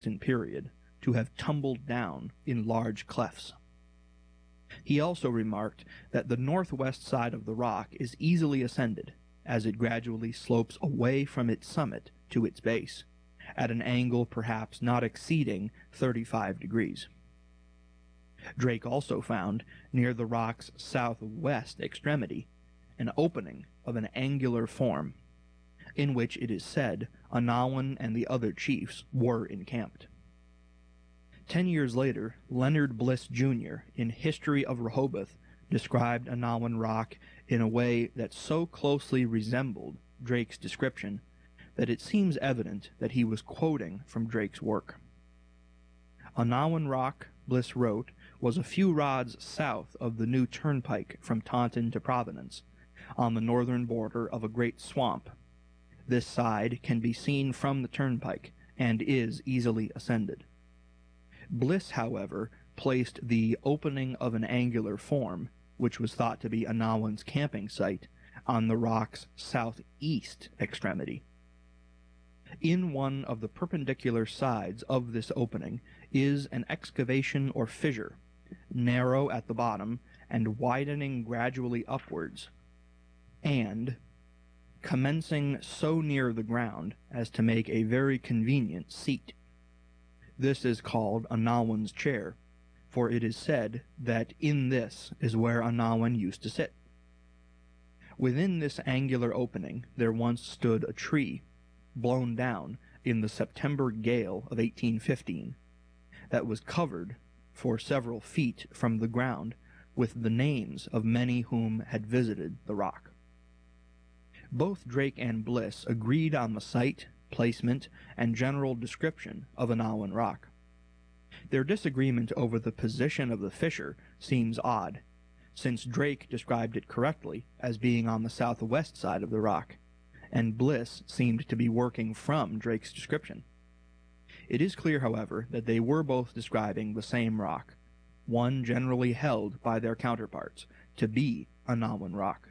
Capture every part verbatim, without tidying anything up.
period to have tumbled down in large clefts. He also remarked that the northwest side of the rock is easily ascended, as it gradually slopes away from its summit to its base, at an angle perhaps not exceeding thirty-five degrees. Drake also found, near the rock's southwest extremity, an opening of an angular form, in which it is said Anawan and the other chiefs were encamped. Ten years later, Leonard Bliss Junior in History of Rehoboth described Anawan Rock in a way that so closely resembled Drake's description that it seems evident that he was quoting from Drake's work. Anawan Rock, Bliss wrote, was a few rods south of the new turnpike from Taunton to Providence, on the northern border of a great swamp. This side can be seen from the turnpike, and is easily ascended. Bliss, however, placed the opening of an angular form, which was thought to be Anawan's camping site, on the rock's southeast extremity. In one of the perpendicular sides of this opening is an excavation or fissure, narrow at the bottom and widening gradually upwards, and commencing so near the ground as to make a very convenient seat. This is called Anawan's chair, for it is said that in this is where Anawan used to sit. Within this angular opening there once stood a tree, blown down in the September gale of eighteen fifteen, that was covered for several feet from the ground with the names of many whom had visited the rock. Both Drake and Bliss agreed on the site, placement, and general description of Anawan Rock. Their disagreement over the position of the fissure seems odd, since Drake described it correctly as being on the southwest side of the rock, and Bliss seemed to be working from Drake's description. It is clear, however, that they were both describing the same rock, one generally held by their counterparts to be Anawan Rock.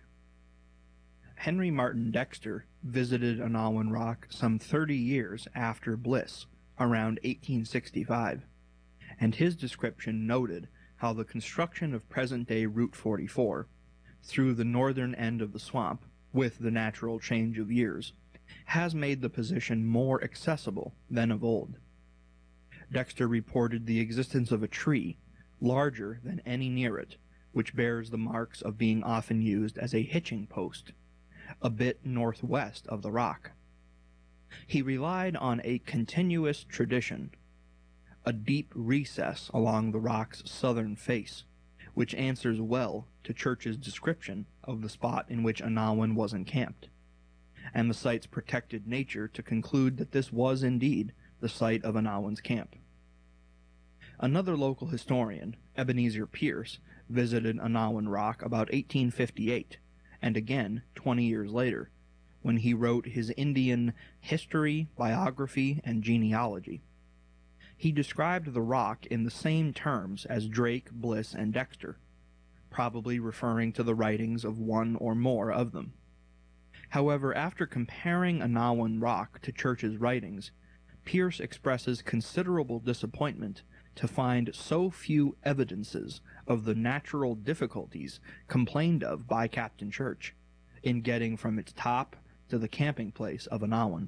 Henry Martin Dexter visited Anawan Rock some thirty years after Bliss, around eighteen sixty-five, and his description noted how the construction of present-day Route forty-four, through the northern end of the swamp, with the natural change of years, has made the position more accessible than of old. Dexter reported the existence of a tree, larger than any near it, which bears the marks of being often used as a hitching post, a bit northwest of the rock. He relied on a continuous tradition, a deep recess along the rock's southern face, which answers well to Church's description of the spot in which Anawan was encamped, and the site's protected nature to conclude that this was indeed the site of Anawan's camp. Another local historian, Ebenezer Pierce, visited Anawan Rock about eighteen fifty-eight, and again twenty years later, when he wrote his Indian History, Biography, and Genealogy. He described the rock in the same terms as Drake, Bliss, and Dexter, probably referring to the writings of one or more of them. However, after comparing Anawan Rock to Church's writings, Pierce expresses considerable disappointment to find so few evidences of the natural difficulties complained of by Captain Church in getting from its top to the camping place of Anawan.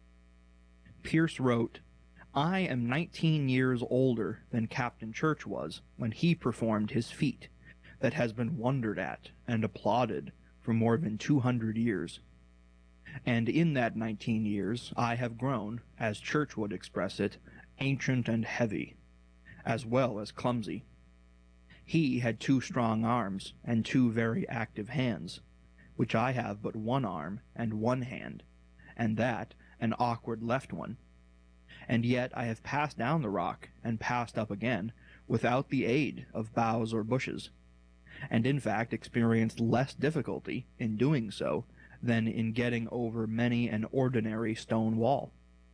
Pierce wrote, "I am nineteen years older than Captain Church was when he performed his feat that has been wondered at and applauded for more than two hundred years. And in that nineteen years I have grown, as Church would express it, ancient and heavy, as well as clumsy. He had two strong arms and two very active hands, which I have but one arm and one hand, and that an awkward left one. And yet I have passed down the rock and passed up again without the aid of boughs or bushes, and in fact experienced less difficulty in doing so than in getting over many an ordinary stone wall."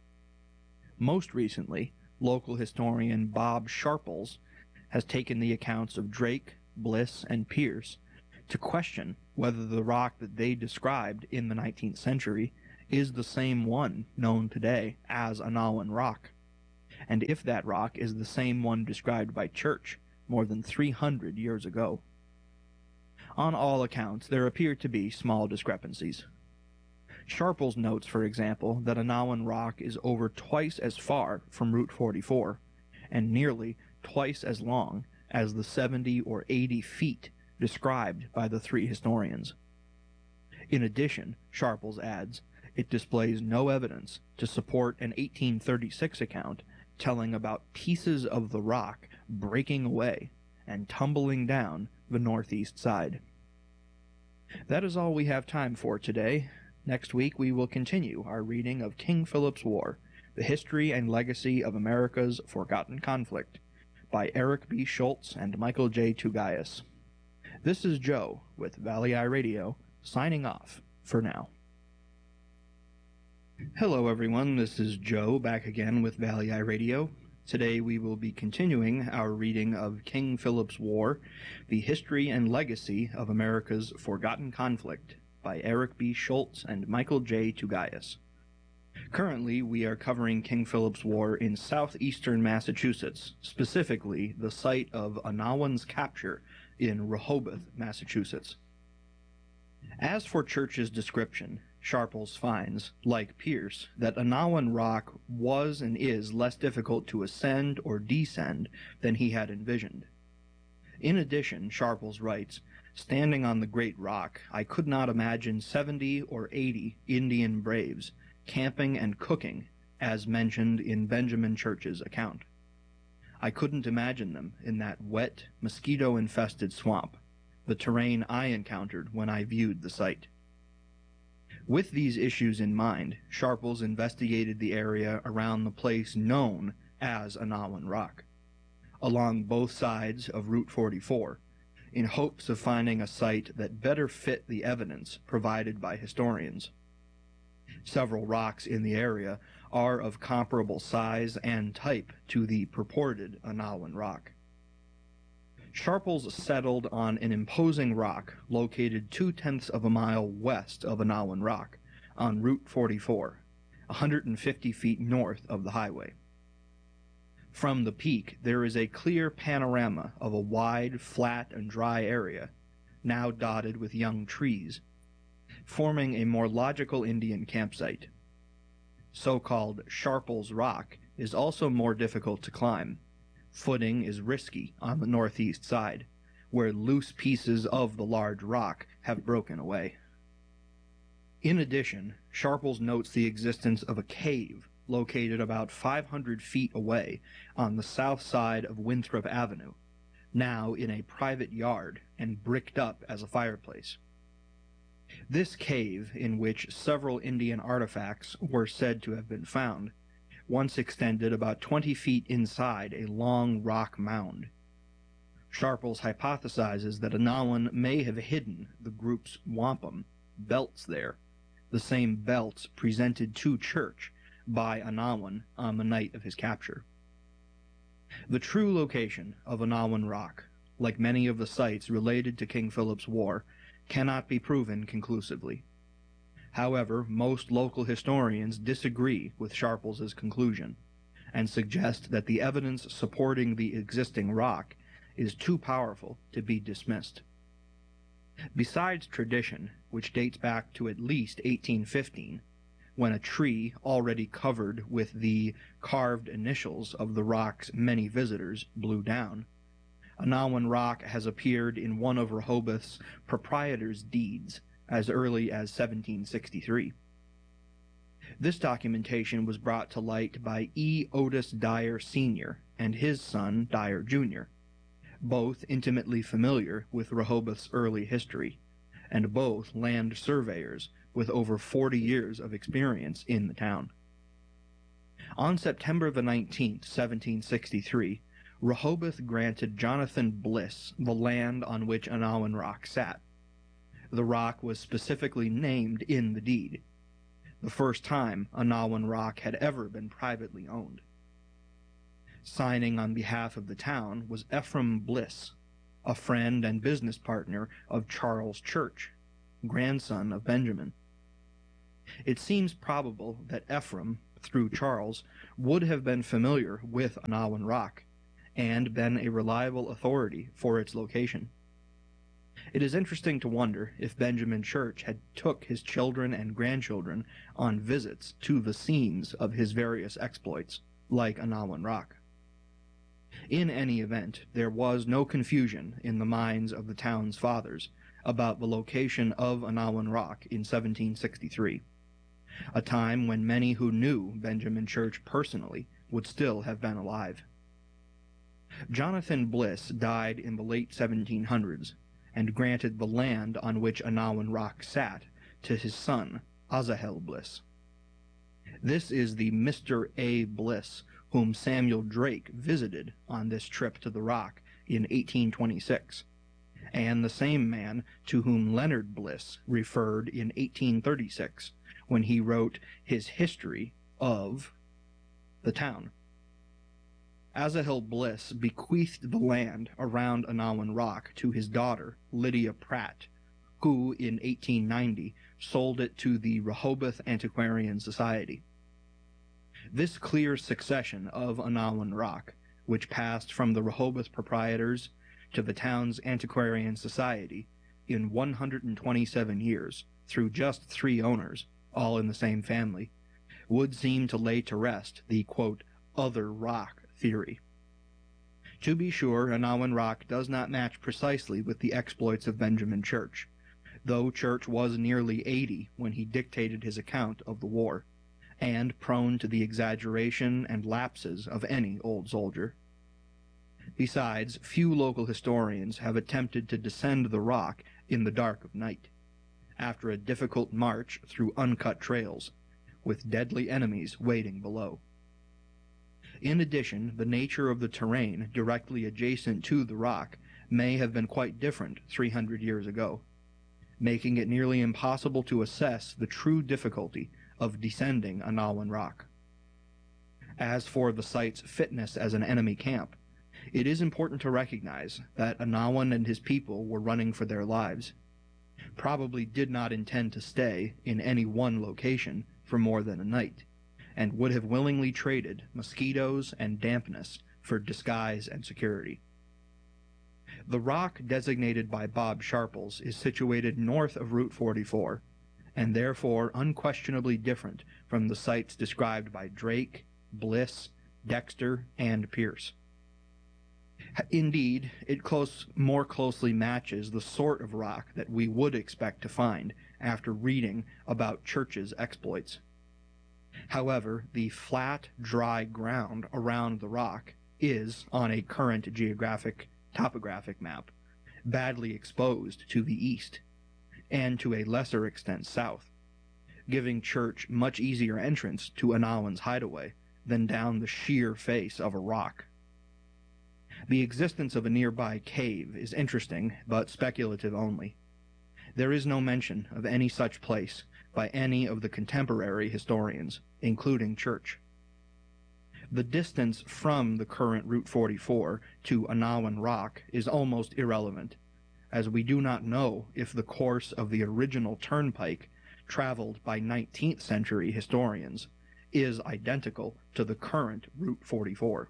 Most recently, local historian Bob Sharples has taken the accounts of Drake, Bliss, and Pierce to question whether the rock that they described in the nineteenth century is the same one known today as Anawan Rock, and if that rock is the same one described by Church more than three hundred years ago. On all accounts, there appear to be small discrepancies. Sharples notes, for example, that Anawan Rock is over twice as far from Route forty-four, and nearly twice as long as the seventy or eighty feet described by the three historians. In addition, Sharples adds, it displays no evidence to support an eighteen thirty-six account telling about pieces of the rock breaking away and tumbling down the northeast side. That is all we have time for today. Next week we will continue our reading of King Philip's War, The History and Legacy of America's Forgotten Conflict, by Eric B. Schultz and Michael J. Tugayas. This is Joe with Valley Eye Radio, signing off for now. Hello everyone, this is Joe back again with Valley Eye Radio. Today we will be continuing our reading of King Philip's War, The History and Legacy of America's Forgotten Conflict, by Eric B. Schultz and Michael J. Tugayas. Currently, we are covering King Philip's War in southeastern Massachusetts, specifically the site of Anawan's capture in Rehoboth, Massachusetts. As for Church's description, Sharples finds, like Pierce, that Anawan Rock was and is less difficult to ascend or descend than he had envisioned. In addition, Sharples writes, standing on the great rock, I could not imagine seventy or eighty Indian braves camping and cooking, as mentioned in Benjamin Church's account. I couldn't imagine them in that wet, mosquito-infested swamp, the terrain I encountered when I viewed the site. With these issues in mind, Sharples investigated the area around the place known as Anawan Rock, along both sides of Route forty-four, in hopes of finding a site that better fit the evidence provided by historians. Several rocks in the area are of comparable size and type to the purported Anawan Rock. Sharples settled on an imposing rock located two-tenths of a mile west of Anawan Rock on Route forty-four, one hundred fifty feet north of the highway. From the peak, there is a clear panorama of a wide, flat, and dry area, now dotted with young trees, forming a more logical Indian campsite. So-called Sharples Rock is also more difficult to climb. Footing is risky on the northeast side, where loose pieces of the large rock have broken away. In addition, Sharples notes the existence of a cave located about five hundred feet away on the south side of Winthrop Avenue, now in a private yard and bricked up as a fireplace. This cave, in which several Indian artifacts were said to have been found, once extended about twenty feet inside a long rock mound. Sharples hypothesizes that Anawan may have hidden the group's wampum, belts there, the same belts presented to Church by Anawan on the night of his capture. The true location of Anawan Rock, like many of the sites related to King Philip's War, cannot be proven conclusively. However, most local historians disagree with Sharples's conclusion and suggest that the evidence supporting the existing rock is too powerful to be dismissed. Besides tradition, which dates back to at least eighteen fifteen, when a tree already covered with the carved initials of the rock's many visitors blew down, Anawan Rock has appeared in one of Rehoboth's proprietor's deeds as early as seventeen sixty-three. This documentation was brought to light by E. Otis Dyer Senior and his son Dyer Junior, both intimately familiar with Rehoboth's early history, and both land surveyors with over forty years of experience in the town. On September the nineteenth, seventeen sixty-three, Rehoboth granted Jonathan Bliss the land on which Anawan Rock sat. The rock was specifically named in the deed, the first time Anawan Rock had ever been privately owned. Signing on behalf of the town was Ephraim Bliss, a friend and business partner of Charles Church, grandson of Benjamin. It seems probable that Ephraim, through Charles, would have been familiar with Anawan Rock and been a reliable authority for its location. It is interesting to wonder if Benjamin Church had took his children and grandchildren on visits to the scenes of his various exploits, like Anawan Rock. In any event, there was no confusion in the minds of the town's fathers about the location of Anawan Rock in seventeen sixty-three, a time when many who knew Benjamin Church personally would still have been alive. Jonathan Bliss died in the late seventeen hundreds and granted the land on which Anawan Rock sat to his son, Asahel Bliss. This is the Mister A. Bliss whom Samuel Drake visited on this trip to the Rock in eighteen twenty-six, and the same man to whom Leonard Bliss referred in eighteen thirty-six when he wrote his history of the town. Asahel Bliss bequeathed the land around Anawan Rock to his daughter, Lydia Pratt, who in eighteen ninety sold it to the Rehoboth Antiquarian Society. This clear succession of Anawan Rock, which passed from the Rehoboth proprietors to the town's Antiquarian Society in one hundred twenty-seven years, through just three owners, all in the same family, would seem to lay to rest the, quote, other rock theory. To be sure, Anawan Rock does not match precisely with the exploits of Benjamin Church, though Church was nearly eighty when he dictated his account of the war, and prone to the exaggeration and lapses of any old soldier. Besides, few local historians have attempted to descend the rock in the dark of night, after a difficult march through uncut trails, with deadly enemies waiting below. In addition, the nature of the terrain directly adjacent to the rock may have been quite different three hundred years ago, making it nearly impossible to assess the true difficulty of descending Anawan Rock. As for the site's fitness as an enemy camp, it is important to recognize that Anawan and his people were running for their lives, probably did not intend to stay in any one location for more than a night, and would have willingly traded mosquitoes and dampness for disguise and security. The rock designated by Bob Sharples is situated north of Route forty-four, and therefore unquestionably different from the sites described by Drake, Bliss, Dexter, and Pierce. Indeed, it close, more closely matches the sort of rock that we would expect to find after reading about Church's exploits. However, the flat, dry ground around the rock is, on a current geographic topographic map, badly exposed to the east, and to a lesser extent south, giving Church much easier entrance to Anawan's hideaway than down the sheer face of a rock. The existence of a nearby cave is interesting, but speculative only. There is no mention of any such place by any of the contemporary historians, including Church. The distance from the current Route forty-four to Anawan Rock is almost irrelevant, as we do not know if the course of the original turnpike traveled by nineteenth century historians is identical to the current Route forty-four.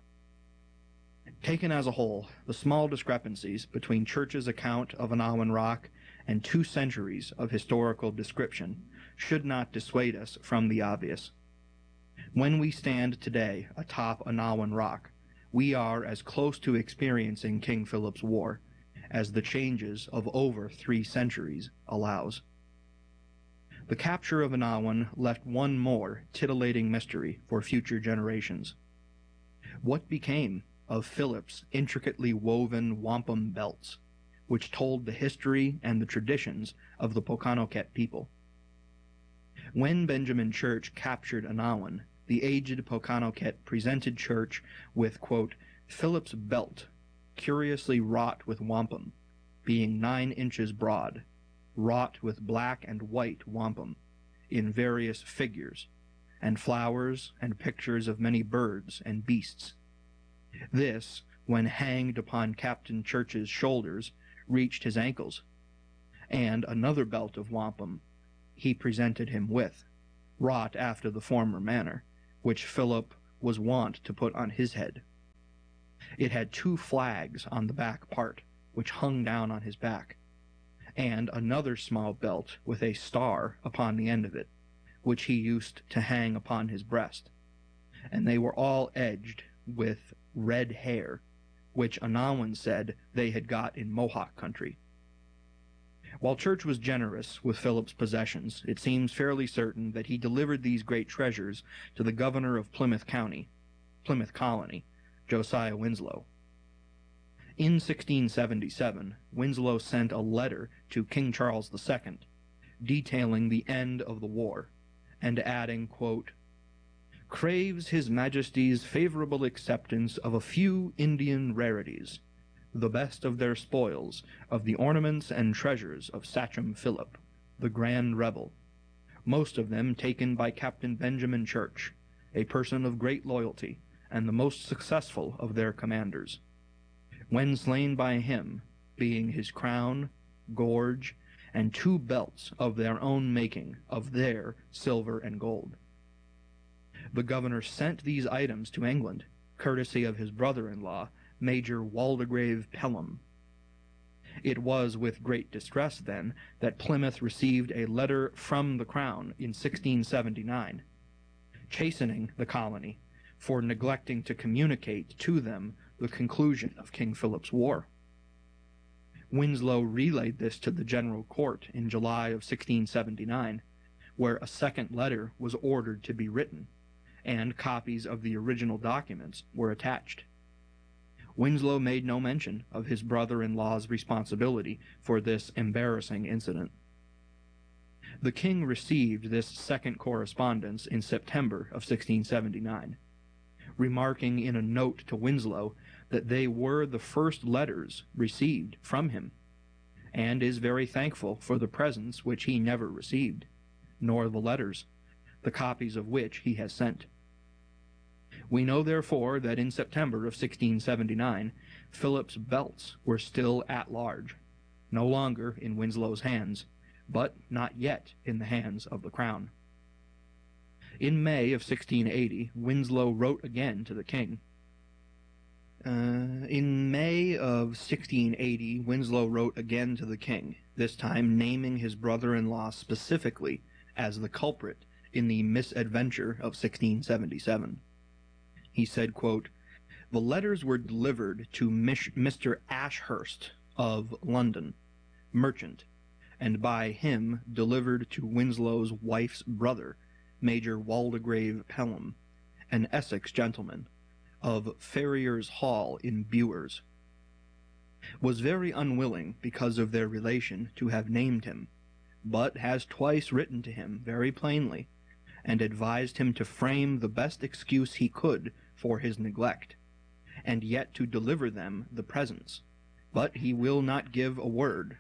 Taken as a whole, the small discrepancies between Church's account of Anawan Rock and two centuries of historical description should not dissuade us from the obvious. When we stand today atop Anawan Rock, we are as close to experiencing King Philip's War as the changes of over three centuries allows. The capture of Anawan left one more titillating mystery for future generations. What became of Philip's intricately woven wampum belts, which told the history and the traditions of the Pokanoket people? When Benjamin Church captured Anawan, the aged Pokanoket presented Church with, quote, Philip's belt, curiously wrought with wampum, being nine inches broad, wrought with black and white wampum, in various figures, and flowers and pictures of many birds and beasts. This, when hanged upon Captain Church's shoulders, reached his ankles, and another belt of wampum he presented him with, wrought after the former manner, which Philip was wont to put on his head. It had two flags on the back part, which hung down on his back, and another small belt with a star upon the end of it, which he used to hang upon his breast, and they were all edged with red hair, which Anawin said they had got in Mohawk country. While Church was generous with Philip's possessions, it seems fairly certain that he delivered these great treasures to the governor of Plymouth County, Plymouth Colony, Josiah Winslow. In sixteen seventy-seven, Winslow sent a letter to King Charles the Second, detailing the end of the war, and adding, quote, "craves His Majesty's favorable acceptance of a few Indian rarities, the best of their spoils, of the ornaments and treasures of Sachem Philip, the grand rebel, most of them taken by Captain Benjamin Church, a person of great loyalty, and the most successful of their commanders, when slain by him, being his crown, gorge, and two belts of their own making, of their silver and gold." The governor sent these items to England, courtesy of his brother-in-law, Major Waldegrave Pelham. It was with great distress, then, that Plymouth received a letter from the Crown in sixteen seventy-nine, chastening the colony for neglecting to communicate to them the conclusion of King Philip's War. Winslow relayed this to the General Court in July of sixteen seventy-nine, where a second letter was ordered to be written, and copies of the original documents were attached. Winslow made no mention of his brother-in-law's responsibility for this embarrassing incident. The king received this second correspondence in September of sixteen seventy-nine, remarking in a note to Winslow that they were the first letters received from him, and is very thankful for the presents which he never received, nor the letters, the copies of which he has sent. We know, therefore, that in September of sixteen seventy-nine, Philip's belts were still at large, no longer in Winslow's hands, but not yet in the hands of the Crown. In May of sixteen eighty, Winslow wrote again to the king. Uh, in May of sixteen eighty, Winslow wrote again to the king, this time naming his brother-in-law specifically as the culprit in the misadventure of sixteen seventy-seven. He said, quote, "The letters were delivered to Mister Ashurst of London, merchant, and by him delivered to Winslow's wife's brother, Major Waldegrave Pelham, an Essex gentleman, of Farrier's Hall in Bewers. Was very unwilling, because of their relation, to have named him, but has twice written to him very plainly, and advised him to frame the best excuse he could for his neglect, and yet to deliver them the presents, but he will not give a word.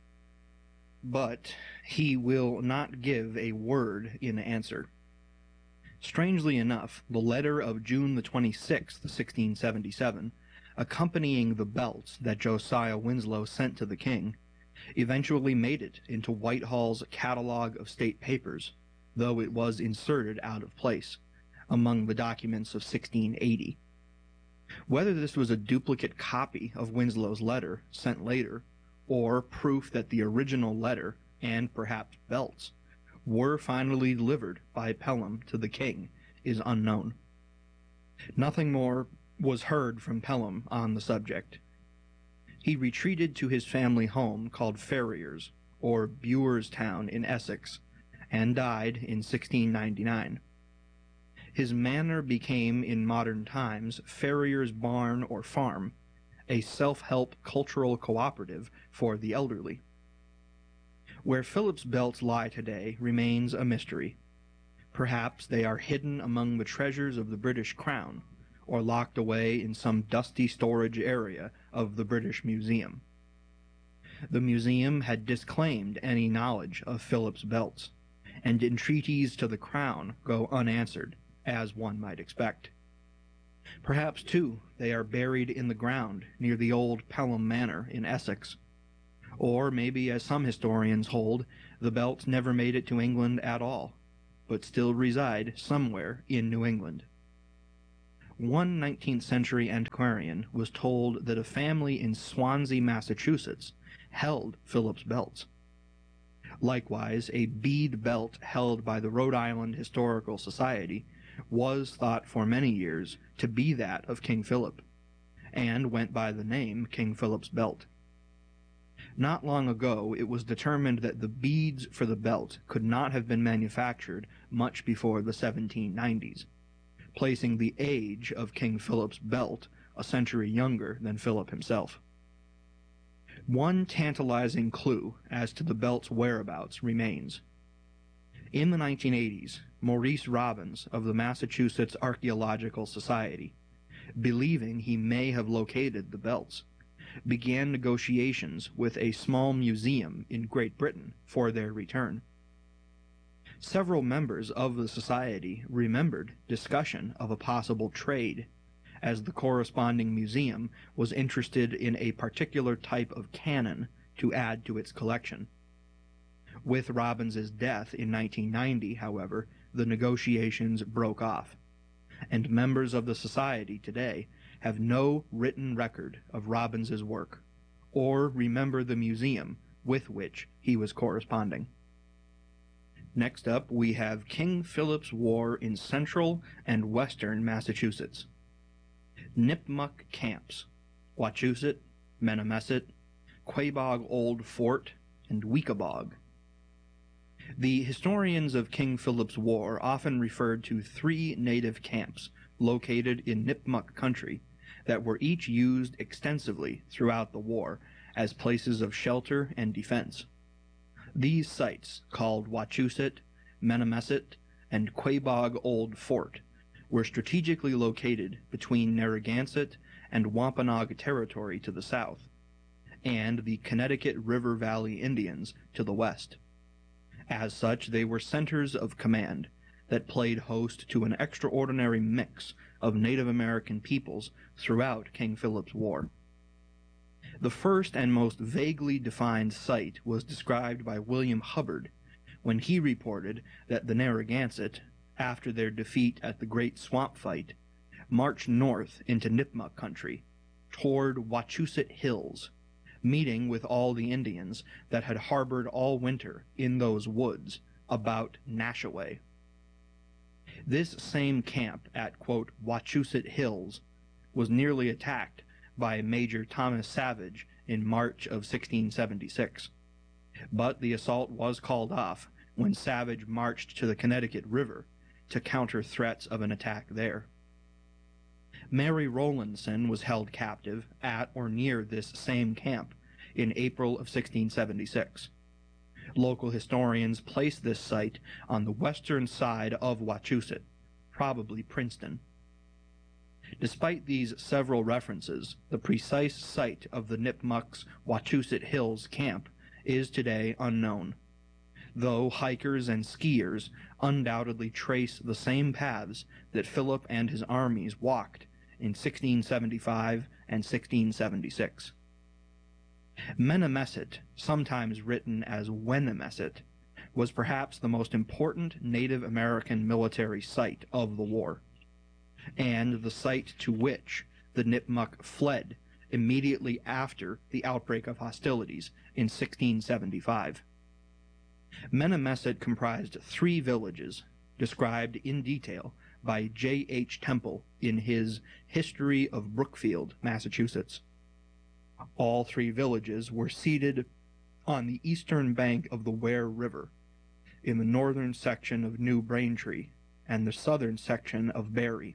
But he will not give a word in answer." Strangely enough, the letter of June the twenty-sixth, sixteen seventy-seven, accompanying the belts that Josiah Winslow sent to the king, eventually made it into Whitehall's Catalogue of State Papers, though it was inserted out of place among the documents of sixteen eighty. Whether this was a duplicate copy of Winslow's letter sent later, or proof that the original letter, and perhaps belts, were finally delivered by Pelham to the king, is unknown. Nothing more was heard from Pelham on the subject. He retreated to his family home called Farrier's, or Bewerstown in Essex, and died in sixteen ninety-nine. His manor became, in modern times, Farrier's Barn or Farm, a self-help cultural cooperative for the elderly. Where Philip's belts lie today remains a mystery. Perhaps they are hidden among the treasures of the British Crown, or locked away in some dusty storage area of the British Museum. The museum had disclaimed any knowledge of Philip's belts, and entreaties to the Crown go unanswered, as one might expect. Perhaps, too, they are buried in the ground near the old Pelham Manor in Essex. Or maybe, as some historians hold, the belts never made it to England at all, but still reside somewhere in New England. One nineteenth century antiquarian was told that a family in Swansea, Massachusetts, held Philip's belts. Likewise, a bead belt held by the Rhode Island Historical Society was thought for many years to be that of King Philip, and went by the name King Philip's belt. Not long ago, it was determined that the beads for the belt could not have been manufactured much before the seventeen nineties, placing the age of King Philip's belt a century younger than Philip himself. One tantalizing clue as to the belt's whereabouts remains. In the nineteen eighties, Maurice Robbins of the Massachusetts Archaeological Society, believing he may have located the belts, began negotiations with a small museum in Great Britain for their return. Several members of the society remembered discussion of a possible trade, as the corresponding museum was interested in a particular type of cannon to add to its collection. With Robbins's death in nineteen ninety, however, the negotiations broke off, and members of the society today have no written record of Robbins's work, or remember the museum with which he was corresponding. Next up, we have King Philip's War in central and western Massachusetts. Nipmuc Camps, Wachusett, Menomesit, Quabog Old Fort, and Weekabaug. The historians of King Philip's War often referred to three native camps located in Nipmuc country that were each used extensively throughout the war as places of shelter and defense. These sites, called Wachusett, Menomesit, and Quabog Old Fort, were strategically located between Narragansett and Wampanoag Territory to the south, and the Connecticut River Valley Indians to the west. As such, they were centers of command that played host to an extraordinary mix of Native American peoples throughout King Philip's War. The first and most vaguely defined site was described by William Hubbard when he reported that the Narragansett, after their defeat at the Great Swamp Fight, marched north into Nipmuc country, toward Wachusett Hills, meeting with all the Indians that had harbored all winter in those woods about Nashaway. This same camp at, quote, Wachusett Hills was nearly attacked by Major Thomas Savage in March of sixteen seventy-six. But the assault was called off when Savage marched to the Connecticut River to counter threats of an attack there. Mary Rowlandson was held captive at or near this same camp in April of sixteen seventy-six. Local historians place this site on the western side of Wachusett, probably Princeton. Despite these several references, the precise site of the Nipmuc's Wachusett Hills camp is today unknown, though hikers and skiers undoubtedly trace the same paths that Philip and his armies walked in sixteen seventy-five and sixteen seventy-six. Menomesit, sometimes written as Wennemesit, was perhaps the most important Native American military site of the war, and the site to which the Nipmuc fled immediately after the outbreak of hostilities in sixteen seventy-five. Menomesit comprised three villages, described in detail by J H Temple in his History of Brookfield, Massachusetts. All three villages were seated on the eastern bank of the Ware River, in the northern section of New Braintree and the southern section of Barry.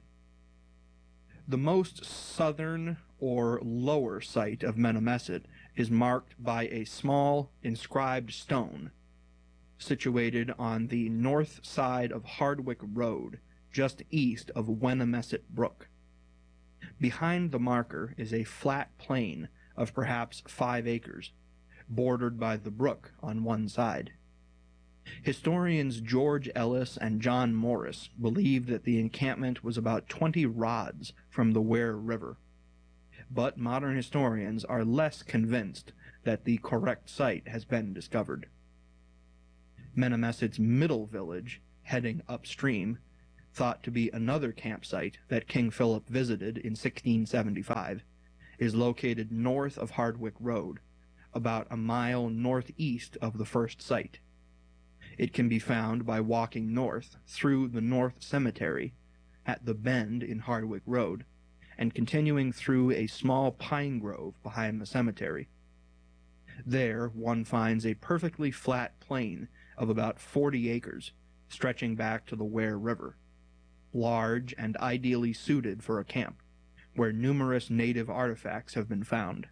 The most southern or lower site of Menomesit is marked by a small inscribed stone situated on the north side of Hardwick Road, just east of Wennemesit Brook. Behind the marker is a flat plain of perhaps five acres, bordered by the brook on one side. Historians George Ellis and John Morris believe that the encampment was about twenty rods from the Ware River, but modern historians are less convinced that the correct site has been discovered. Menomesit's middle village heading upstream, thought to be another campsite that King Philip visited in sixteen seventy-five, is located north of Hardwick Road, about a mile northeast of the first site. It can be found by walking north through the North Cemetery at the bend in Hardwick Road and continuing through a small pine grove behind the cemetery. There one finds a perfectly flat plain of about forty acres stretching back to the Ware River, large and ideally suited for a camp, where numerous native artifacts have been found.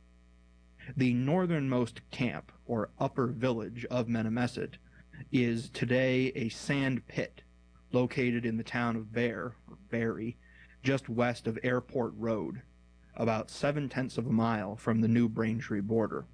The northernmost camp, or upper village, of Menomesit is today a sand pit located in the town of Bear, or Barry, just west of Airport Road, about seven-tenths of a mile from the New Braintree border.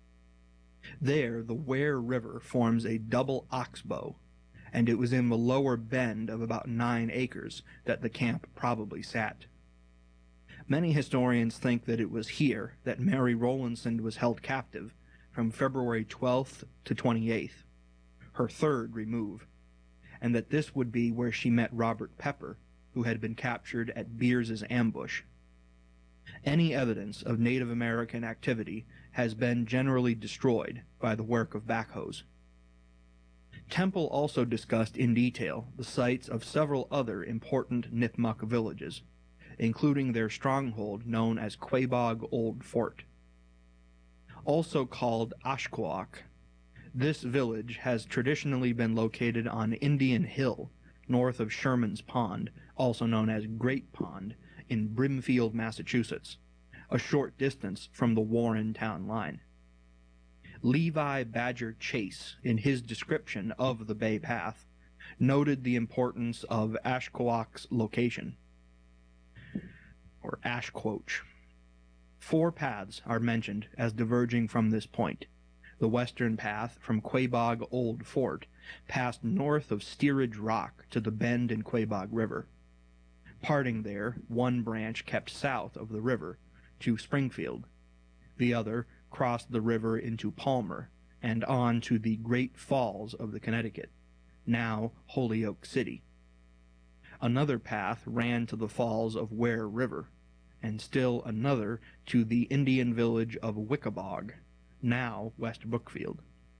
There, the Ware River forms a double oxbow, and it was in the lower bend of about nine acres that the camp probably sat. Many historians think that it was here that Mary Rowlandson was held captive from February twelfth to twenty-eighth, her third remove, and that this would be where she met Robert Pepper, who had been captured at Beers's ambush. Any evidence of Native American activity has been generally destroyed by the work of backhoes. Temple also discussed in detail the sites of several other important Nipmuc villages, including their stronghold known as Quabog Old Fort. Also called Ashquoak, this village has traditionally been located on Indian Hill, north of Sherman's Pond, also known as Great Pond, in Brimfield, Massachusetts, a short distance from the Warren town line. Levi Badger Chase, in his description of the Bay Path, noted the importance of Ashquoak's location, or Ashquoch. Four paths are mentioned as diverging from this point. The western path from Quabog Old Fort passed north of Steerage Rock to the bend in Quabog River. Parting there, one branch kept south of the river to Springfield. The other crossed the river into Palmer and on to the Great Falls of the Connecticut, now Holyoke City. Another path ran to the falls of Ware River, and still another to the Indian village of Wickabog, now West Brookfield.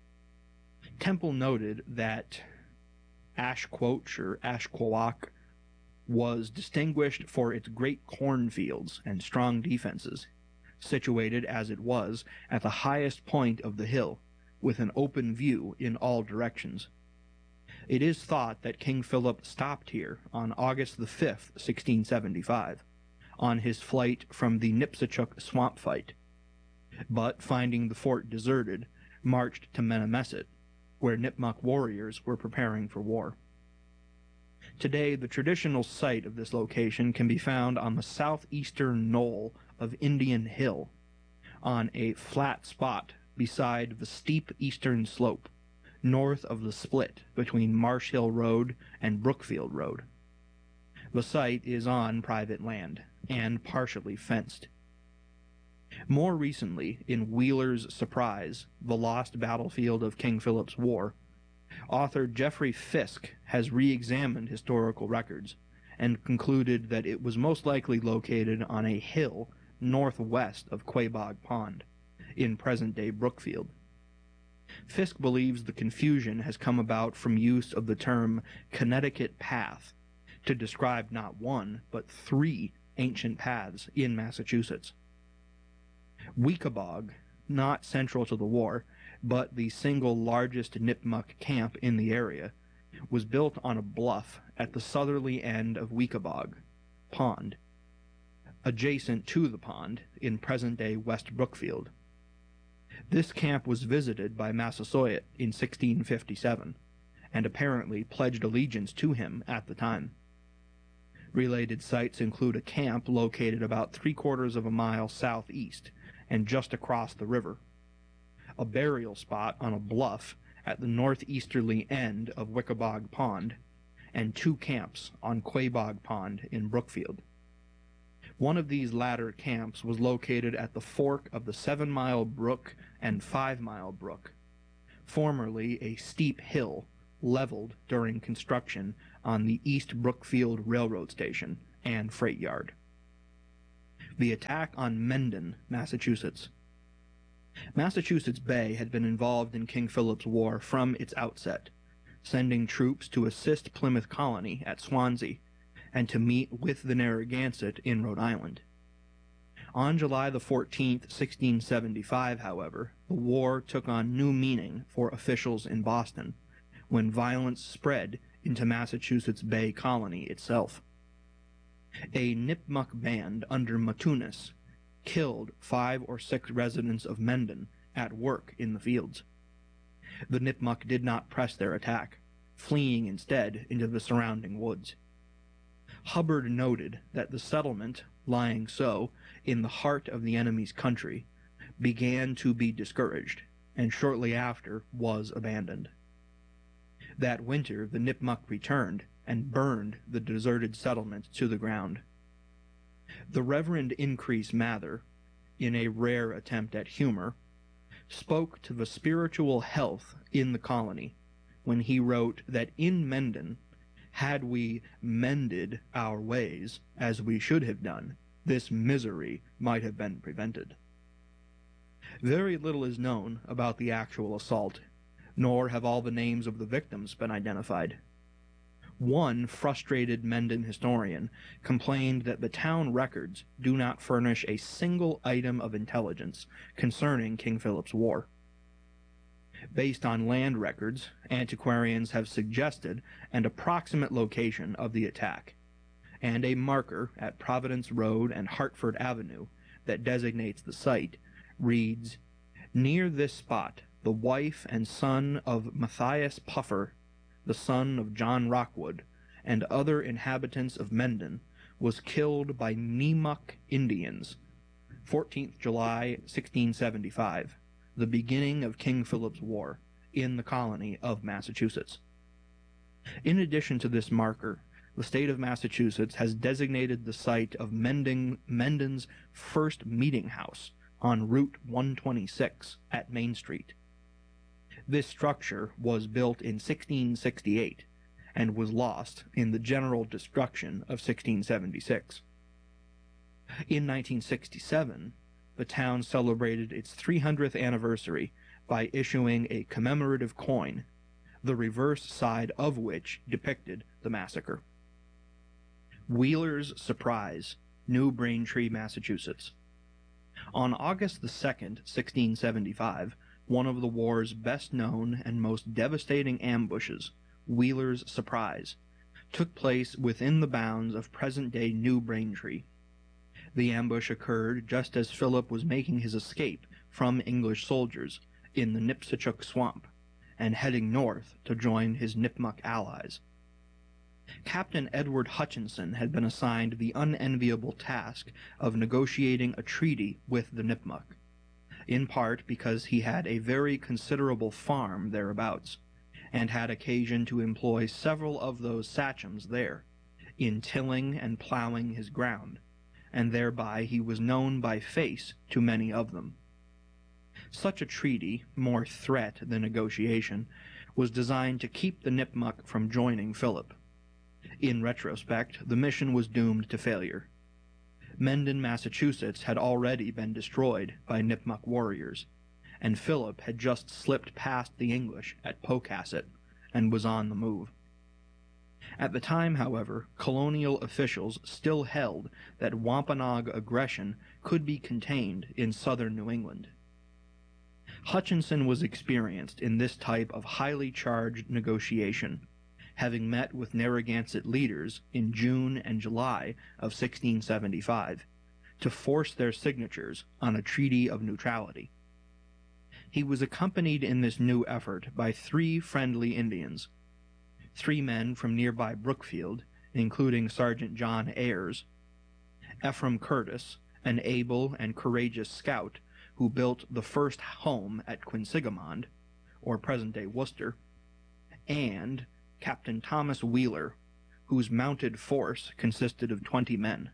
Temple noted that Ashquoch or Ashquoak was distinguished for its great cornfields and strong defenses, situated as it was at the highest point of the hill, with an open view in all directions. It is thought that King Philip stopped here on August the fifth, sixteen seventy-five, on his flight from the Nipsichuk swamp fight, but finding the fort deserted, marched to Menomesit, where Nipmuc warriors were preparing for war. Today, the traditional site of this location can be found on the southeastern knoll of Indian Hill, on a flat spot beside the steep eastern slope, north of the split between Marsh Hill Road and Brookfield Road. The site is on private land and partially fenced. More recently, in Wheeler's Surprise, The Lost Battlefield of King Philip's War, author Jeffrey Fisk has re-examined historical records and concluded that it was most likely located on a hill northwest of Quabog Pond, in present-day Brookfield. Fisk believes the confusion has come about from use of the term Connecticut Path to describe not one, but three ancient paths in Massachusetts. Wickabog, not central to the war, but the single largest Nipmuc camp in the area, was built on a bluff at the southerly end of Wickabog Pond, adjacent to the pond in present-day West Brookfield. This camp was visited by Massasoit in sixteen fifty-seven, and apparently pledged allegiance to him at the time. Related sites include a camp located about three-quarters of a mile southeast and just across the river, a burial spot on a bluff at the northeasterly end of Wickabog Pond, and two camps on Quabog Pond in Brookfield. One of these latter camps was located at the fork of the Seven Mile Brook and Five Mile Brook, formerly a steep hill leveled during construction on the East Brookfield Railroad Station and freight yard. The attack on Mendon, Massachusetts. Massachusetts Bay had been involved in King Philip's War from its outset, sending troops to assist Plymouth Colony at Swansea and to meet with the Narragansett in Rhode Island. On July the fourteenth, sixteen seventy-five, however, the war took on new meaning for officials in Boston when violence spread into Massachusetts Bay Colony itself. A Nipmuc band under Matunis killed five or six residents of Mendon at work in the fields. The Nipmuc did not press their attack, fleeing instead into the surrounding woods. Hubbard noted that the settlement, lying so in the heart of the enemy's country, began to be discouraged, and shortly after was abandoned. That winter the Nipmuc returned and burned the deserted settlement to the ground. The Reverend Increase Mather, in a rare attempt at humor, spoke to the spiritual health in the colony when he wrote that in Mendon, had we mended our ways as we should have done, this misery might have been prevented. Very little is known about the actual assault, nor have all the names of the victims been identified. One frustrated Mendon historian complained that the town records do not furnish a single item of intelligence concerning King Philip's War. Based on land records, antiquarians have suggested an approximate location of the attack, and a marker at Providence Road and Hartford Avenue that designates the site reads, "Near this spot, the wife and son of Matthias Puffer, the son of John Rockwood, and other inhabitants of Mendon, was killed by Nipmuc Indians, fourteenth of July, sixteen seventy-five, the beginning of King Philip's War, in the colony of Massachusetts." In addition to this marker, the state of Massachusetts has designated the site of Mendon, Mendon's first meeting house on Route one twenty-six at Main Street. This structure was built in sixteen sixty-eight and was lost in the general destruction of sixteen seventy-six. In nineteen sixty-seven, the town celebrated its three hundredth anniversary by issuing a commemorative coin, the reverse side of which depicted the massacre. Wheeler's Surprise, New Braintree, Massachusetts. On August the second, sixteen seventy-five, one of the war's best-known and most devastating ambushes, Wheeler's Surprise, took place within the bounds of present-day New Braintree. The ambush occurred just as Philip was making his escape from English soldiers in the Nipsichuk Swamp and heading north to join his Nipmuc allies. Captain Edward Hutchinson had been assigned the unenviable task of negotiating a treaty with the Nipmuc, in part because he had a very considerable farm thereabouts, and had occasion to employ several of those sachems there, in tilling and ploughing his ground, and thereby he was known by face to many of them. Such a treaty, more threat than negotiation, was designed to keep the Nipmuc from joining Philip. In retrospect, the mission was doomed to failure. Mendon, Massachusetts had already been destroyed by Nipmuc warriors, and Philip had just slipped past the English at Pocasset and was on the move. At the time, however, colonial officials still held that Wampanoag aggression could be contained in southern New England. Hutchinson was experienced in this type of highly charged negotiation, having met with Narragansett leaders in June and July of sixteen seventy-five to force their signatures on a treaty of neutrality. He was accompanied in this new effort by three friendly Indians, three men from nearby Brookfield, including Sergeant John Ayers, Ephraim Curtis, an able and courageous scout who built the first home at Quinsigamond, or present-day Worcester, and Captain Thomas Wheeler, whose mounted force consisted of twenty men.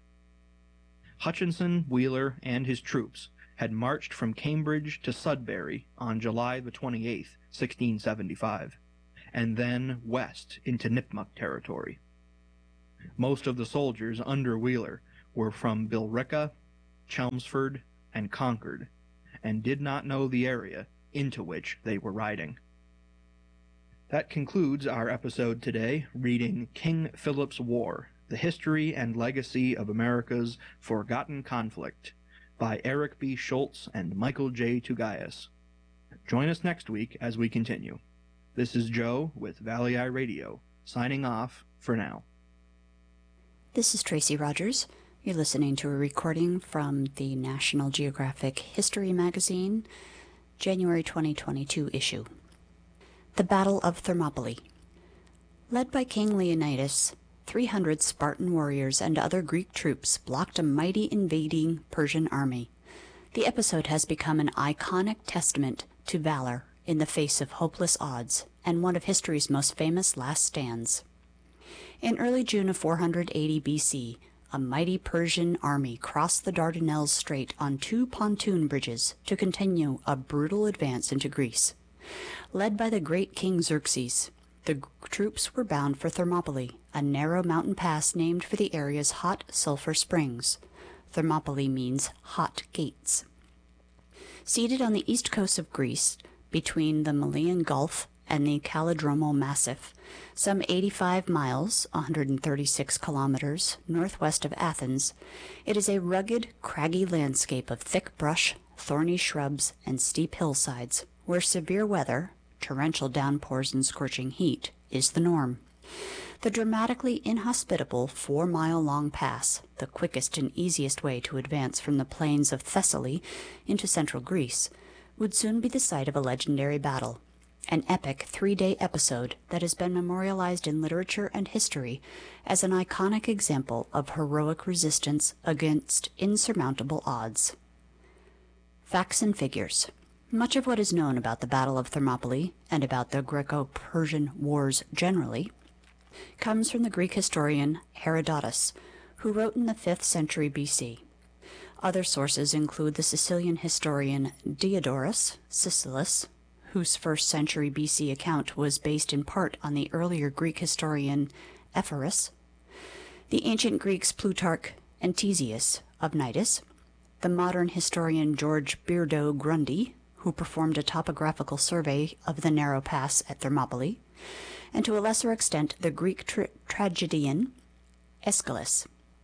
Hutchinson, Wheeler, and his troops had marched from Cambridge to Sudbury on July the twenty-eighth, sixteen seventy-five, and then west into Nipmuc territory. Most of the soldiers under Wheeler were from Billerica, Chelmsford, and Concord, and did not know the area into which they were riding. That concludes our episode today, reading King Philip's War, The History and Legacy of America's Forgotten Conflict, by Eric B. Schultz and Michael J. Tugayas. Join us next week as we continue. This is Joe with Valley Eye Radio, signing off for now. This is Tracy Rogers. You're listening to a recording from the National Geographic History Magazine, January twenty twenty-two issue. The Battle of Thermopylae. Led by King Leonidas, three hundred Spartan warriors and other Greek troops blocked a mighty invading Persian army. The episode has become an iconic testament to valor in the face of hopeless odds, and one of history's most famous last stands. In early June of four hundred eighty B C, a mighty Persian army crossed the Dardanelles Strait on two pontoon bridges to continue a brutal advance into Greece. Led by the great King Xerxes, the g- troops were bound for Thermopylae, a narrow mountain pass named for the area's hot sulfur springs. Thermopylae means hot gates. Seated on the east coast of Greece, between the Malian Gulf and the Kallidromo Massif, some eighty-five miles, one hundred thirty-six kilometers, northwest of Athens, it is a rugged, craggy landscape of thick brush, thorny shrubs, and steep hillsides, where severe weather, torrential downpours and scorching heat, is the norm. The dramatically inhospitable four-mile-long pass, the quickest and easiest way to advance from the plains of Thessaly into central Greece, would soon be the site of a legendary battle, an epic three-day episode that has been memorialized in literature and history as an iconic example of heroic resistance against insurmountable odds. Facts and figures. Much of what is known about the Battle of Thermopylae, and about the Greco-Persian Wars generally, comes from the Greek historian Herodotus, who wrote in the fifth century B C. Other sources include the Sicilian historian Diodorus Siculus, whose first century B C account was based in part on the earlier Greek historian Ephorus, the ancient Greeks Plutarch and Ctesias of Cnidus, the modern historian George Beardo Grundy, who performed a topographical survey of the narrow pass at Thermopylae, and to a lesser extent the Greek tra- tragedian Aeschylus.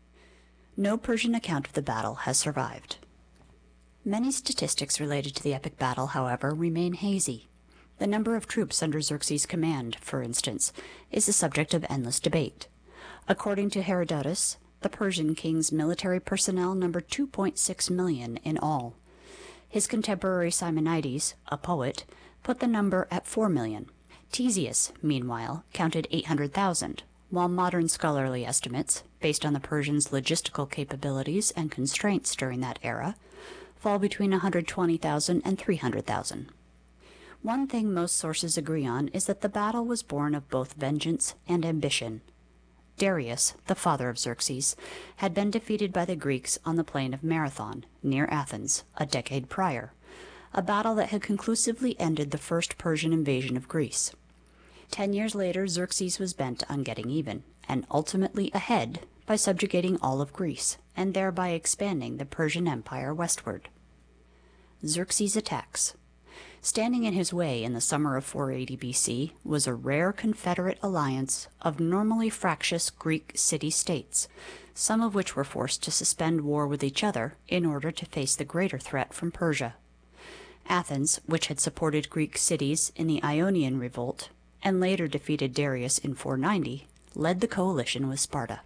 No Persian account of the battle has survived. Many statistics related to the epic battle, however, remain hazy. The number of troops under Xerxes' command, for instance, is the subject of endless debate. According to Herodotus, the Persian king's military personnel numbered two point six million in all. His contemporary Simonides, a poet, put the number at four million. Ctesias, meanwhile, counted eight hundred thousand, while modern scholarly estimates, based on the Persians' logistical capabilities and constraints during that era, fall between one hundred twenty thousand and three hundred thousand. One thing most sources agree on is that the battle was born of both vengeance and ambition. Darius, the father of Xerxes, had been defeated by the Greeks on the plain of Marathon, near Athens, a decade prior, a battle that had conclusively ended the first Persian invasion of Greece. Ten years later, Xerxes was bent on getting even, and ultimately ahead by subjugating all of Greece, and thereby expanding the Persian Empire westward. Xerxes' attacks. Standing in his way in the summer of four eighty B C was a rare confederate alliance of normally fractious Greek city-states, some of which were forced to suspend war with each other in order to face the greater threat from Persia. Athens, which had supported Greek cities in the Ionian Revolt, and later defeated Darius in four ninety, led the coalition with Sparta.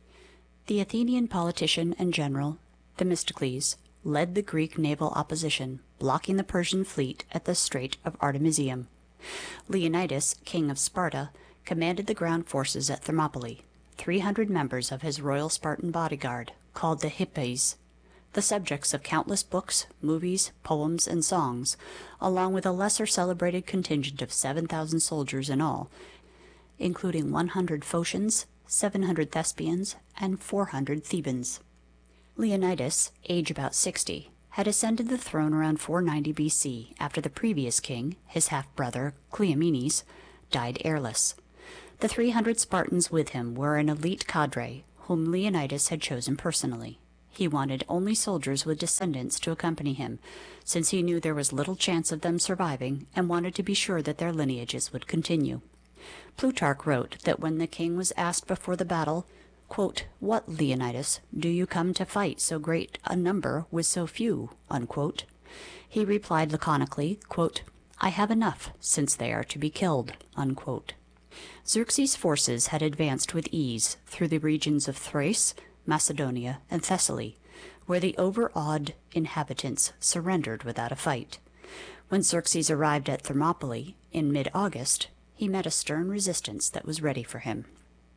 The Athenian politician and general, Themistocles, led the Greek naval opposition, blocking the Persian fleet at the Strait of Artemisium. Leonidas, king of Sparta, commanded the ground forces at Thermopylae, three hundred members of his royal Spartan bodyguard, called the Hippeis, the subjects of countless books, movies, poems, and songs, along with a lesser celebrated contingent of seven thousand soldiers in all, including one hundred Phocians, seven hundred Thespians, and four hundred Thebans. Leonidas, age about sixty, had ascended the throne around four ninety B C after the previous king, his half-brother Cleomenes, died airless. The three hundred Spartans with him were an elite cadre whom Leonidas had chosen personally. He wanted only soldiers with descendants to accompany him, since he knew there was little chance of them surviving and wanted to be sure that their lineages would continue. Plutarch wrote that when the king was asked before the battle, quote, "What, Leonidas, do you come to fight so great a number with so few?" unquote, he replied laconically, quote, "I have enough, since they are to be killed." Unquote. Xerxes' forces had advanced with ease through the regions of Thrace, Macedonia, and Thessaly, where the overawed inhabitants surrendered without a fight. When Xerxes arrived at Thermopylae in mid-August, he met a stern resistance that was ready for him.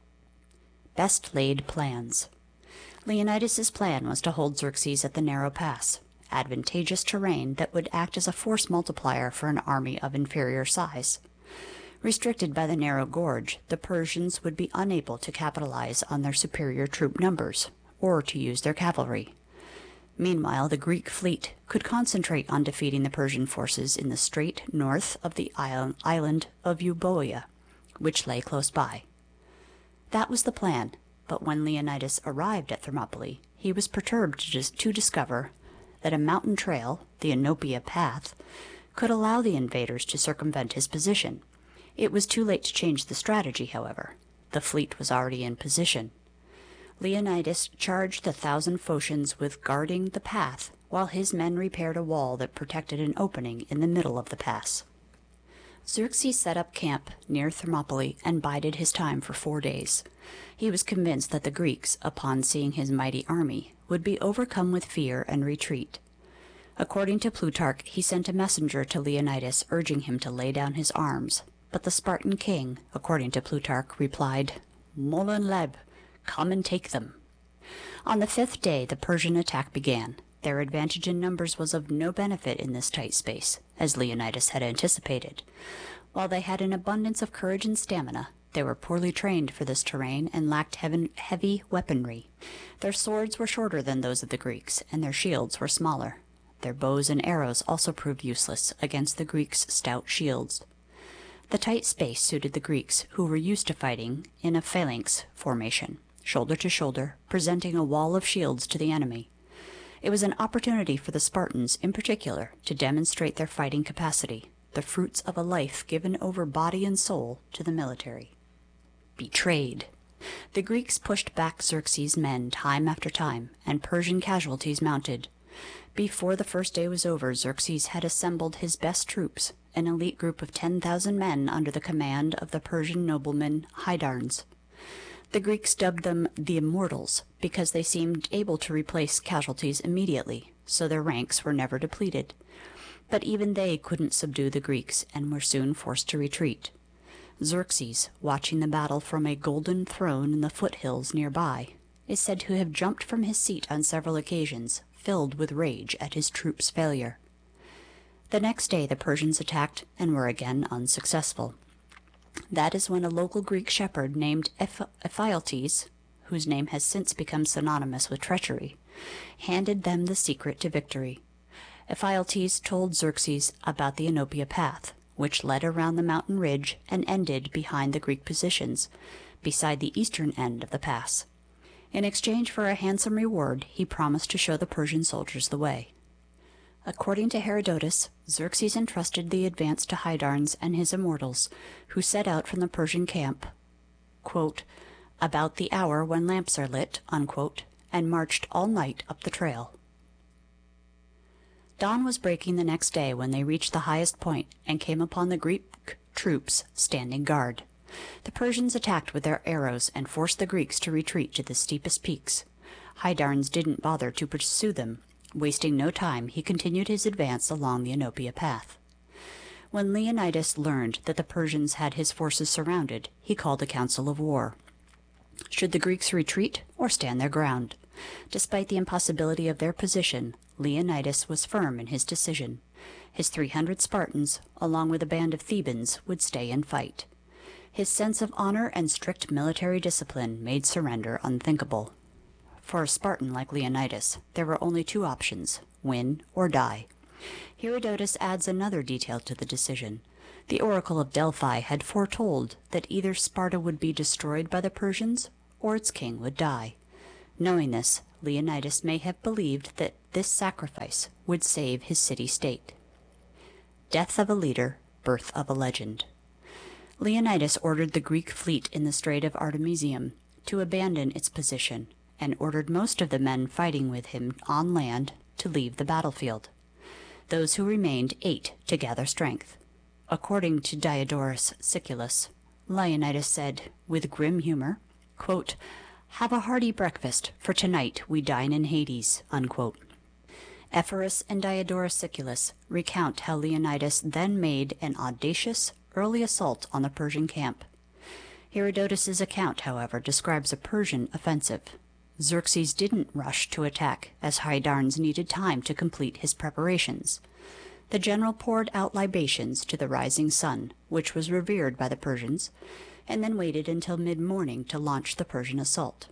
Best laid plans. Leonidas's plan was to hold Xerxes at the narrow pass, advantageous terrain that would act as a force multiplier for an army of inferior size. Restricted by the narrow gorge, the Persians would be unable to capitalize on their superior troop numbers, or to use their cavalry. Meanwhile, the Greek fleet could concentrate on defeating the Persian forces in the strait north of the island of Euboea, which lay close by. That was the plan, but when Leonidas arrived at Thermopylae, he was perturbed to, dis- to discover that a mountain trail, the Oenopian Path, could allow the invaders to circumvent his position. It was too late to change the strategy, however. The fleet was already in position. Leonidas charged the thousand Phocians with guarding the path, while his men repaired a wall that protected an opening in the middle of the pass. Xerxes set up camp near Thermopylae and bided his time for four days. He was convinced that the Greeks, upon seeing his mighty army, would be overcome with fear and retreat. According to Plutarch, he sent a messenger to Leonidas urging him to lay down his arms, but the Spartan king, according to Plutarch, replied, "Molon leb, come and take them." On the fifth day the Persian attack began. Their advantage in numbers was of no benefit in this tight space, as Leonidas had anticipated. While they had an abundance of courage and stamina, they were poorly trained for this terrain and lacked heavy weaponry. Their swords were shorter than those of the Greeks, and their shields were smaller. Their bows and arrows also proved useless against the Greeks' stout shields. The tight space suited the Greeks, who were used to fighting in a phalanx formation, shoulder to shoulder, presenting a wall of shields to the enemy. It was an opportunity for the Spartans, in particular, to demonstrate their fighting capacity, the fruits of a life given over body and soul to the military. Betrayed. The Greeks pushed back Xerxes' men time after time, and Persian casualties mounted. Before the first day was over, Xerxes had assembled his best troops, an elite group of ten thousand men under the command of the Persian nobleman Hydarnes. The Greeks dubbed them the Immortals because they seemed able to replace casualties immediately, so their ranks were never depleted. But even they couldn't subdue the Greeks and were soon forced to retreat. Xerxes, watching the battle from a golden throne in the foothills nearby, is said to have jumped from his seat on several occasions, filled with rage at his troops' failure. The next day the Persians attacked and were again unsuccessful. That is when a local Greek shepherd named Eph- Ephialtes, whose name has since become synonymous with treachery, handed them the secret to victory. Ephialtes told Xerxes about the Oenopian Path, which led around the mountain ridge and ended behind the Greek positions, beside the eastern end of the pass. In exchange for a handsome reward, he promised to show the Persian soldiers the way. According to Herodotus, Xerxes entrusted the advance to Hydarnes and his immortals, who set out from the Persian camp, quote, about the hour when lamps are lit, unquote, and marched all night up the trail. Dawn was breaking the next day when they reached the highest point and came upon the Greek troops standing guard. The Persians attacked with their arrows and forced the Greeks to retreat to the steepest peaks. Hydarnes didn't bother to pursue them. Wasting no time, he continued his advance along the Oenopian Path. When Leonidas learned that the Persians had his forces surrounded, he called a council of war. Should the Greeks retreat or stand their ground? Despite the impossibility of their position, Leonidas was firm in his decision. His three hundred Spartans, along with a band of Thebans, would stay and fight. His sense of honor and strict military discipline made surrender unthinkable. For a Spartan like Leonidas, there were only two options, win or die. Herodotus adds another detail to the decision. The Oracle of Delphi had foretold that either Sparta would be destroyed by the Persians or its king would die. Knowing this, Leonidas may have believed that this sacrifice would save his city-state. Death of a leader, birth of a legend. Leonidas ordered the Greek fleet in the Strait of Artemisium to abandon its position, and ordered most of the men fighting with him on land to leave the battlefield. Those who remained ate to gather strength. According to Diodorus Siculus, Leonidas said, with grim humor, quote, "Have a hearty breakfast, for tonight we dine in Hades," unquote. Ephorus and Diodorus Siculus recount how Leonidas then made an audacious, early assault on the Persian camp. Herodotus's account, however, describes a Persian offensive. Xerxes didn't rush to attack, as Hydarnes needed time to complete his preparations. The general poured out libations to the rising sun, which was revered by the Persians, and then waited until mid-morning to launch the Persian assault.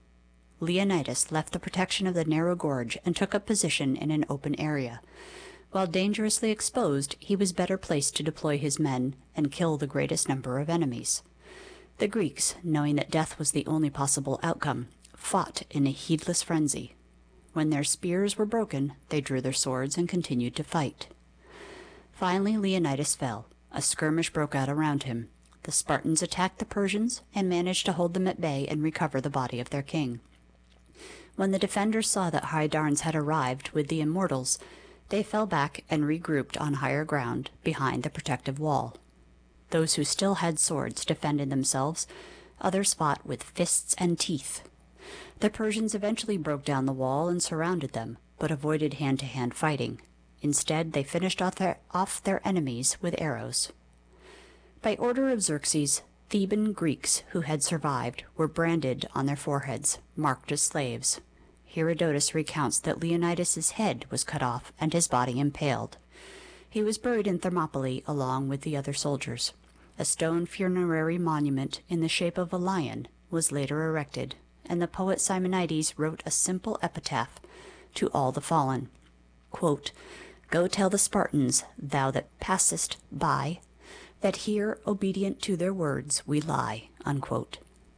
Leonidas left the protection of the narrow gorge and took up position in an open area. While dangerously exposed, he was better placed to deploy his men and kill the greatest number of enemies. The Greeks, knowing that death was the only possible outcome, fought in a heedless frenzy. When their spears were broken, they drew their swords and continued to fight. Finally, Leonidas fell. A skirmish broke out around him. The Spartans attacked the Persians and managed to hold them at bay and recover the body of their king. When the defenders saw that Hydarnes had arrived with the immortals, they fell back and regrouped on higher ground behind the protective wall. Those who still had swords defended themselves. Others fought with fists and teeth. The Persians eventually broke down the wall and surrounded them, but avoided hand-to-hand fighting. Instead, they finished off their, off their enemies with arrows. By order of Xerxes, Theban Greeks who had survived were branded on their foreheads, marked as slaves. Herodotus recounts that Leonidas's head was cut off and his body impaled. He was buried in Thermopylae along with the other soldiers. A stone funerary monument in the shape of a lion was later erected, and the poet Simonides wrote a simple epitaph to all the fallen. Quote, "Go tell the Spartans, thou that passest by, that here, obedient to their words, we lie." Unquote.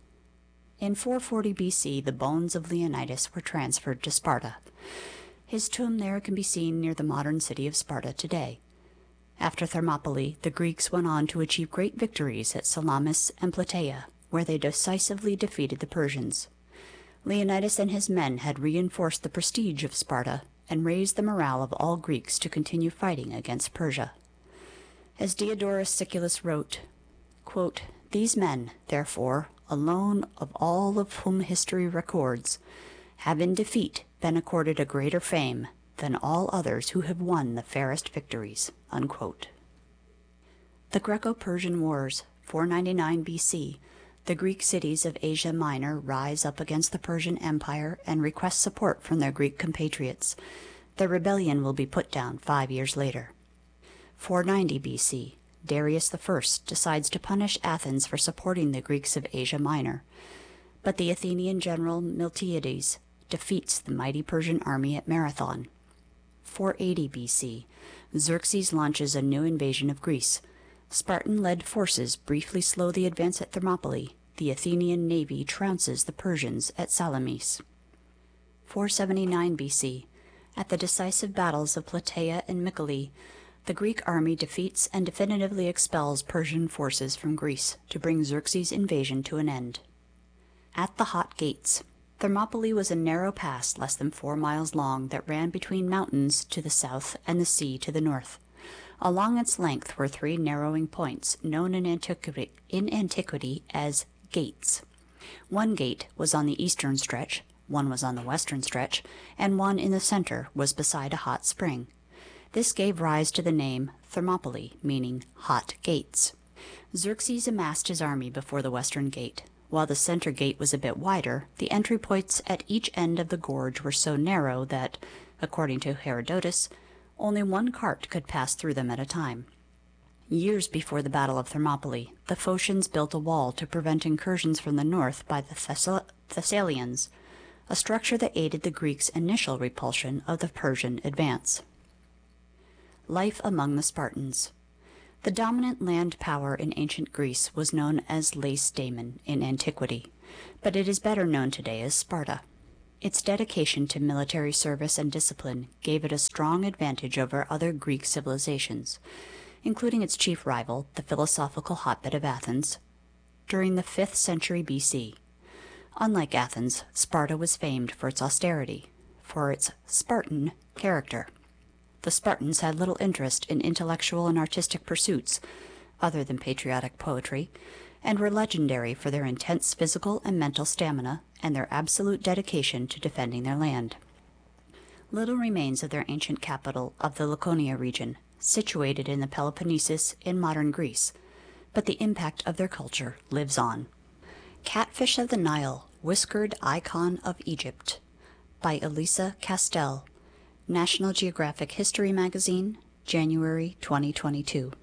In four forty B C, the bones of Leonidas were transferred to Sparta. His tomb there can be seen near the modern city of Sparta today. After Thermopylae, the Greeks went on to achieve great victories at Salamis and Plataea, where they decisively defeated the Persians. Leonidas and his men had reinforced the prestige of Sparta and raised the morale of all Greeks to continue fighting against Persia. As Diodorus Siculus wrote, quote, "These men, therefore, alone of all of whom history records, have in defeat been accorded a greater fame than all others who have won the fairest victories." Unquote. The Greco-Persian Wars, four ninety-nine B C, the Greek cities of Asia Minor rise up against the Persian Empire and request support from their Greek compatriots. The rebellion will be put down five years later. four ninety B C, Darius the First decides to punish Athens for supporting the Greeks of Asia Minor, but the Athenian general Miltiades defeats the mighty Persian army at Marathon. four eighty B C, Xerxes launches a new invasion of Greece. Spartan-led forces briefly slow the advance at Thermopylae. The Athenian navy trounces the Persians at Salamis. four seventy-nine B C, at the decisive battles of Plataea and Mycale, the Greek army defeats and definitively expels Persian forces from Greece to bring Xerxes' invasion to an end. At the Hot Gates, Thermopylae was a narrow pass less than four miles long that ran between mountains to the south and the sea to the north. Along its length were three narrowing points known in antiquity, in antiquity as gates. One gate was on the eastern stretch, one was on the western stretch, and one in the center was beside a hot spring. This gave rise to the name Thermopylae, meaning hot gates. Xerxes amassed his army before the western gate. While the center gate was a bit wider, the entry points at each end of the gorge were so narrow that, according to Herodotus, only one cart could pass through them at a time. Years before the Battle of Thermopylae, the Phocians built a wall to prevent incursions from the north by the Thessal- Thessalians, a structure that aided the Greeks' initial repulsion of the Persian advance. Life among the Spartans. The dominant land power in ancient Greece was known as Lacedaemon in antiquity, but it is better known today as Sparta. Its dedication to military service and discipline gave it a strong advantage over other Greek civilizations, including its chief rival, the philosophical hotbed of Athens, during the fifth century B C. Unlike Athens, Sparta was famed for its austerity, for its Spartan character. The Spartans had little interest in intellectual and artistic pursuits, other than patriotic poetry, and were legendary for their intense physical and mental stamina and their absolute dedication to defending their land. Little remains of their ancient capital of the Laconia region, situated in the Peloponnesus in modern Greece, but the impact of their culture lives on. Catfish of the Nile, Whiskered Icon of Egypt, by Elisa Castell, National Geographic History Magazine, January twenty twenty-two.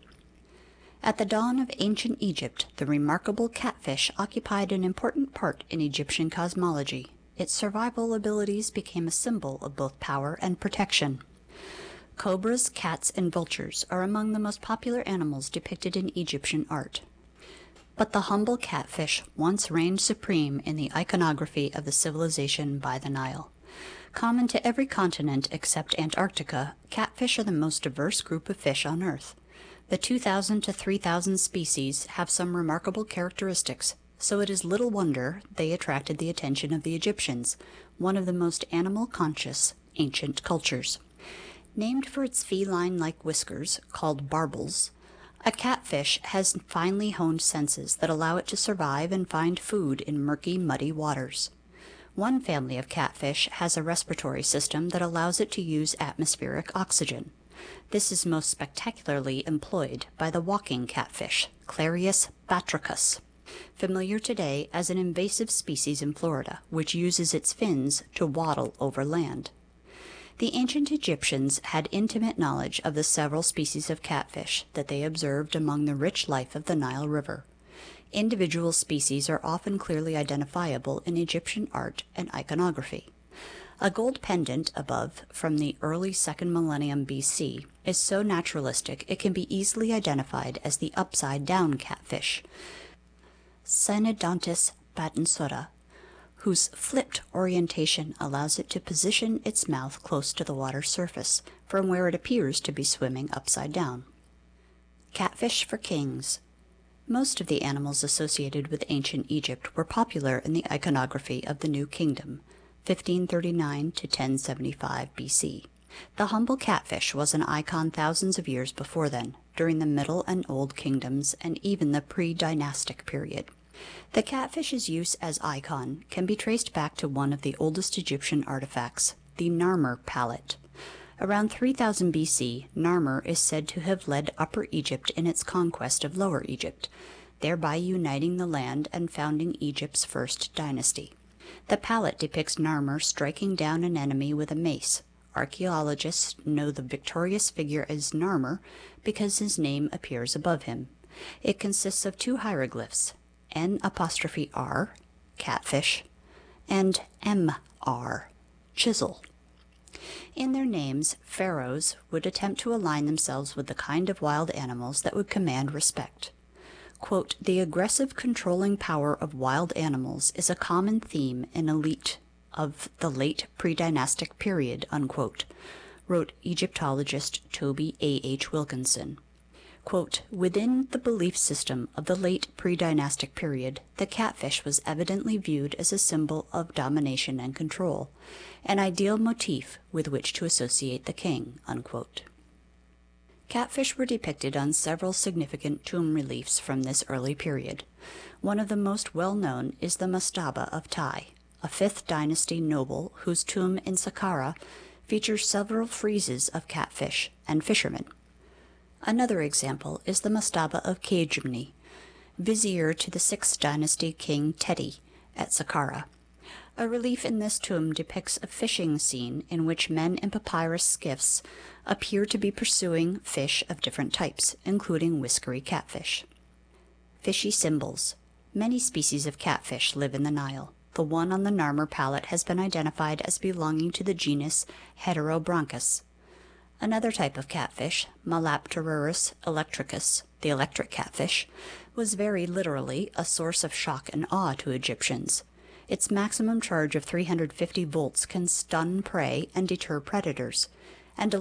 At the dawn of ancient Egypt, the remarkable catfish occupied an important part in Egyptian cosmology. Its survival abilities became a symbol of both power and protection. Cobras, cats, and vultures are among the most popular animals depicted in Egyptian art. But the humble catfish once reigned supreme in the iconography of the civilization by the Nile. Common to every continent except Antarctica, catfish are the most diverse group of fish on Earth. The two thousand to three thousand species have some remarkable characteristics, so it is little wonder they attracted the attention of the Egyptians, one of the most animal-conscious ancient cultures. Named for its feline-like whiskers, called barbels, a catfish has finely honed senses that allow it to survive and find food in murky, muddy waters. One family of catfish has a respiratory system that allows it to use atmospheric oxygen. This is most spectacularly employed by the walking catfish, Clarius batrachus, familiar today as an invasive species in Florida, which uses its fins to waddle over land. The ancient Egyptians had intimate knowledge of the several species of catfish that they observed among the rich life of the Nile River. Individual species are often clearly identifiable in Egyptian art and iconography. A gold pendant above from the early second millennium B C is so naturalistic it can be easily identified as the upside-down catfish, Cynodontis batansura, whose flipped orientation allows it to position its mouth close to the water's surface, from where it appears to be swimming upside down. Catfish for kings. Most of the animals associated with ancient Egypt were popular in the iconography of the New Kingdom, fifteen thirty-nine to ten seventy-five B C. The humble catfish was an icon thousands of years before then, during the Middle and Old Kingdoms and even the pre-dynastic period. The catfish's use as icon can be traced back to one of the oldest Egyptian artifacts, the Narmer palette. Around three thousand B C, Narmer is said to have led Upper Egypt in its conquest of Lower Egypt, thereby uniting the land and founding Egypt's first dynasty. The palette depicts Narmer striking down an enemy with a mace. Archaeologists know the victorious figure as Narmer because his name appears above him. It consists of two hieroglyphs, N apostrophe R, catfish, and M R, chisel. In their names, pharaohs would attempt to align themselves with the kind of wild animals that would command respect. Quote, "The aggressive controlling power of wild animals is a common theme in elite of the late pre-dynastic period," unquote, wrote Egyptologist Toby A H Wilkinson. Quote, "Within the belief system of the late pre-dynastic period, the catfish was evidently viewed as a symbol of domination and control, an ideal motif with which to associate the king," unquote. Catfish were depicted on several significant tomb reliefs from this early period. One of the most well-known is the Mastaba of Tai, a fifth dynasty noble whose tomb in Saqqara features several friezes of catfish and fishermen. Another example is the Mastaba of Khejmeni, vizier to the sixth dynasty king Teti, at Saqqara. A relief in this tomb depicts a fishing scene in which men in papyrus skiffs appear to be pursuing fish of different types, including whiskery catfish. Fishy symbols. Many species of catfish live in the Nile. The one on the Narmer palette has been identified as belonging to the genus Heterobranchus. Another type of catfish, Malapterurus electricus, the electric catfish, was very literally a source of shock and awe to Egyptians. Its maximum charge of three hundred fifty volts can stun prey and deter predators.